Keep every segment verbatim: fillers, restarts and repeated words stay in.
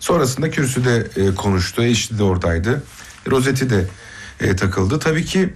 Sonrasında kürsüde e, konuştu. Eşi de oradaydı. Rozeti de e, takıldı. Tabii ki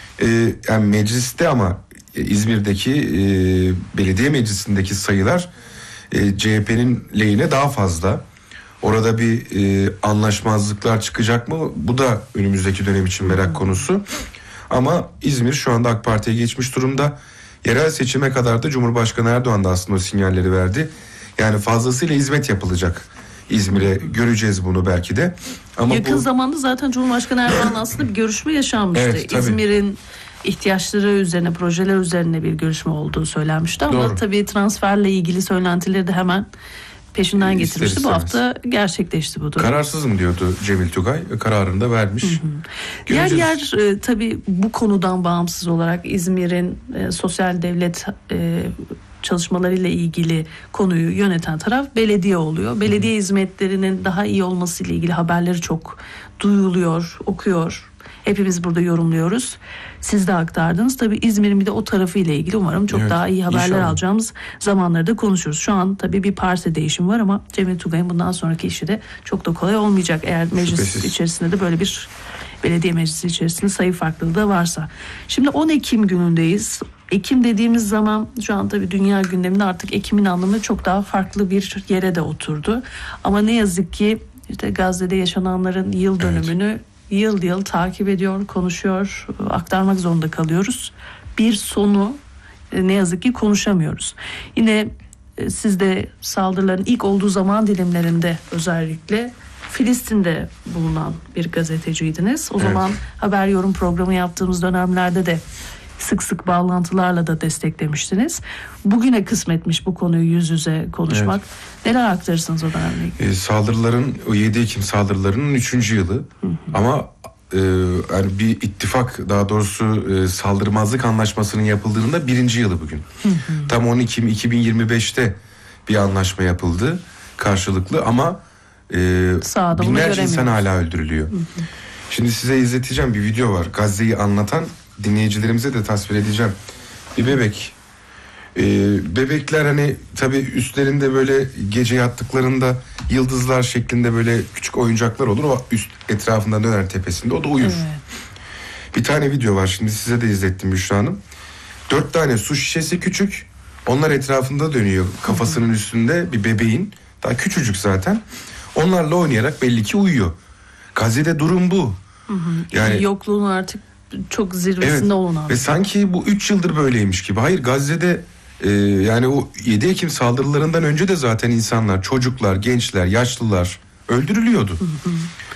e, yani mecliste ama e, İzmir'deki e, belediye meclisindeki sayılar e, C H P'nin lehine daha fazla. Orada bir e, anlaşmazlıklar çıkacak mı? Bu da önümüzdeki dönem için merak konusu. Ama İzmir şu anda AK Parti'ye geçmiş durumda. Yerel seçime kadar da Cumhurbaşkanı Erdoğan da aslında o sinyalleri verdi. Yani fazlasıyla hizmet yapılacak İzmir'e, göreceğiz bunu belki de. Ama yakın bu... zamanda zaten Cumhurbaşkanı Erdoğan aslında bir görüşme yaşanmıştı. Evet, İzmir'in ihtiyaçları üzerine, projeler üzerine bir görüşme olduğu söylenmişti. Ama Doğru. tabii transferle ilgili söylentileri de hemen peşinden getirmişti. İster Bu hafta gerçekleşti bu durum. Kararsızım diyordu Cemil Tugay. Kararını da vermiş. Hı hı. Yer yer e, tabii bu konudan bağımsız olarak İzmir'in e, sosyal devlet e, çalışmalarıyla ilgili konuyu yöneten taraf belediye oluyor. Belediye hizmetlerinin daha iyi olması ile ilgili haberleri çok duyuluyor, okuyor. Hepimiz burada yorumluyoruz. Siz de aktardınız. Tabii İzmir'in bir de o tarafı ile ilgili umarım çok evet, daha iyi haberler inşallah. alacağımız zamanları da konuşuruz. Şu an tabii bir parti değişimi var ama Cemil Tugay'ın bundan sonraki işi de çok da kolay olmayacak. Eğer meclis Şüphesiz. içerisinde de böyle bir belediye meclisi içerisinde sayı farklılığı da varsa. Şimdi on Ekim günündeyiz. Ekim dediğimiz zaman şu an tabii dünya gündeminde artık Ekim'in anlamı çok daha farklı bir yere de oturdu. Ama ne yazık ki işte Gazze'de yaşananların yıl dönümünü evet. yıl yıl takip ediyor, konuşuyor, aktarmak zorunda kalıyoruz. Bir sonu ne yazık ki konuşamıyoruz. Yine siz de saldırıların ilk olduğu zaman dilimlerinde özellikle Filistin'de bulunan bir gazeteciydiniz. O evet. zaman haber yorum programı yaptığımız dönemlerde de sık sık bağlantılarla da desteklemiştiniz. Bugüne kısmetmiş bu konuyu yüz yüze konuşmak. Evet. Neler aktarırsınız o dönemde? E, saldırıların, o yedi Ekim saldırılarının üçüncü yılı. Hı hı. Ama e, yani bir ittifak, daha doğrusu e, saldırmazlık anlaşmasının yapıldığının da birinci yılı bugün. Hı hı. Tam on Ekim iki bin yirmi beşte bir anlaşma yapıldı karşılıklı ama e, binlerce insan hala öldürülüyor. Hı hı. Şimdi size izleteceğim bir video var. Gazze'yi anlatan, dinleyicilerimize de tasvir edeceğim. Bir bebek. Ee, bebekler hani tabii üstlerinde böyle gece yattıklarında yıldızlar şeklinde böyle küçük oyuncaklar olur. O üst etrafında döner tepesinde. O da uyur. Evet. Bir tane video var. Şimdi size de izlettim Büşra Hanım. Dört tane su şişesi küçük. Onlar etrafında dönüyor. Kafasının Hı-hı. üstünde bir bebeğin. Daha küçücük zaten. Onlarla oynayarak belli ki uyuyor. Gazze'de durum bu. Hı-hı. Yani yokluğun artık çok zirvesinde evet. olunan. Ve sanki bu üç yıldır böyleymiş gibi. Hayır, Gazze'de e, yani o yedi Ekim saldırılarından önce de zaten insanlar, çocuklar, gençler, yaşlılar öldürülüyordu. Hı hı.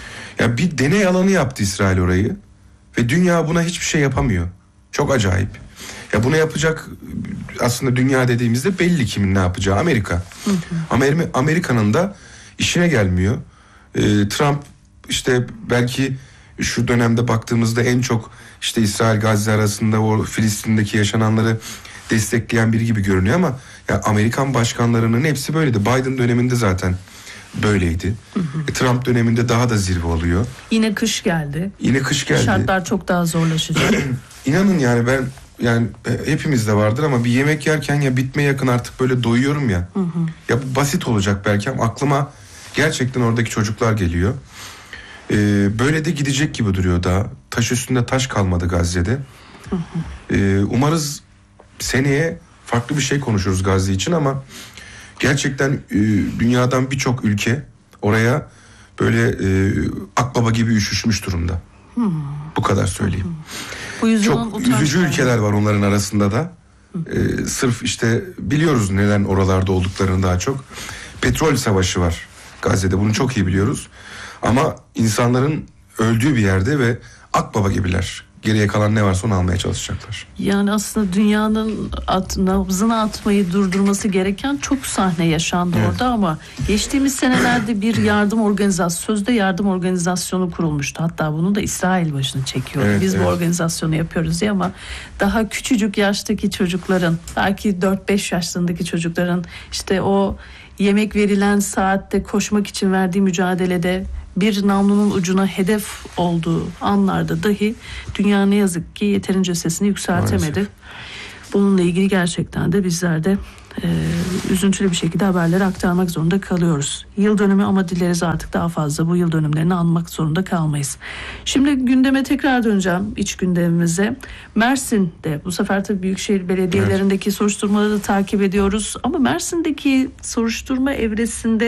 Ya bir deney alanı yaptı İsrail orayı ve dünya buna hiçbir şey yapamıyor. Çok acayip. Ya bunu yapacak aslında dünya dediğimizde belli kimin ne yapacağı. Amerika. Hı hı. Amer- Amerika'nın da işine gelmiyor. E, Trump işte belki şu dönemde baktığımızda en çok işte İsrail-Gazze arasında o Filistin'deki yaşananları destekleyen biri gibi görünüyor ama ya Amerikan başkanlarının hepsi böyleydi. Biden döneminde zaten böyleydi. Hı hı. E, Trump döneminde daha da zirve oluyor. Yine kış geldi. Yine kış geldi. Şartlar çok daha zorlaşacak. İnanın yani ben yani hepimizde vardır ama bir yemek yerken ya bitmeye yakın artık böyle doyuyorum ya. Hı hı. Ya bu basit olacak belki ama aklıma gerçekten oradaki çocuklar geliyor. Ee, böyle de gidecek gibi duruyor daha. Taş üstünde taş kalmadı Gazze'de. Hı hı. Ee, umarız seneye farklı bir şey konuşuruz Gazze için ama gerçekten e, dünyadan birçok ülke oraya böyle e, akbaba gibi üşüşmüş durumda. Hı. Bu kadar söyleyeyim. Hı hı. Bu çok üzücü yani. Ülkeler var onların arasında da. Ee, sırf işte biliyoruz neden oralarda olduklarını daha çok. Petrol savaşı var Gazze'de, bunu çok iyi biliyoruz. Ama insanların öldüğü bir yerde ve akbaba gibiler. Geriye kalan ne varsa onu almaya çalışacaklar. Yani aslında dünyanın at, nabzını atmayı durdurması gereken çok sahne yaşandı evet. orada ama geçtiğimiz senelerde bir yardım organizasyonu, sözde yardım organizasyonu kurulmuştu. Hatta bunu da İsrail başını çekiyor. Evet, Biz evet. bu organizasyonu yapıyoruz diye ama daha küçücük yaştaki çocukların, belki dört beş yaşlarındaki çocukların işte o yemek verilen saatte koşmak için verdiği mücadelede bir namlunun ucuna hedef olduğu anlarda dahi dünya ne yazık ki yeterince sesini yükseltemedi. Maalesef. Bununla ilgili gerçekten de bizler de e, üzüntülü bir şekilde haberleri aktarmak zorunda kalıyoruz. Yıl dönümü ama dileriz artık daha fazla bu yıl dönümlerini anmak zorunda kalmayız. Şimdi gündeme tekrar döneceğim, iç gündemimize. Mersin'de bu sefer tabii büyükşehir belediyelerindeki evet. soruşturmaları takip ediyoruz. Ama Mersin'deki soruşturma evresinde